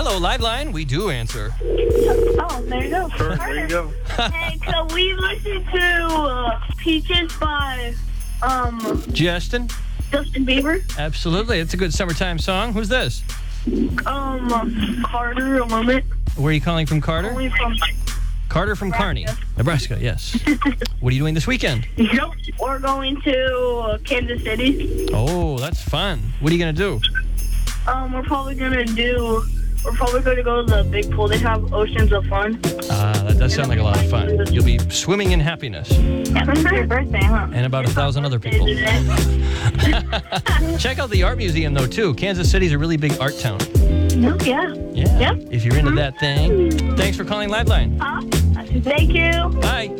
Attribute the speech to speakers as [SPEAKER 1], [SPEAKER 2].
[SPEAKER 1] Hello, Liveline. We do answer.
[SPEAKER 2] Oh, there you go.
[SPEAKER 3] Sure, there you go.
[SPEAKER 2] Hey, can we listen to Peaches by
[SPEAKER 1] Justin?
[SPEAKER 2] Justin Bieber?
[SPEAKER 1] Absolutely. It's a good summertime song. Who's this?
[SPEAKER 2] Carter, a moment.
[SPEAKER 1] Where are you calling from, Carter?
[SPEAKER 2] Only from
[SPEAKER 1] Carter from Kearney, Nebraska, yes. What are you doing this weekend?
[SPEAKER 2] Yep. We're going to Kansas City.
[SPEAKER 1] Oh, that's fun. What are you going to do?
[SPEAKER 2] We're probably going to go to the big pool. They have Oceans of Fun.
[SPEAKER 1] That does sound like a lot of fun. You'll be swimming in happiness.
[SPEAKER 2] Yeah, it's your birthday, huh?
[SPEAKER 1] And about 1,000 other people. Check out the art museum, though, too. Kansas City's a really big art town.
[SPEAKER 2] No, yeah.
[SPEAKER 1] Yeah.
[SPEAKER 2] Yep.
[SPEAKER 1] If you're into that thing. Thanks for calling Liveline.
[SPEAKER 2] Thank you.
[SPEAKER 1] Bye.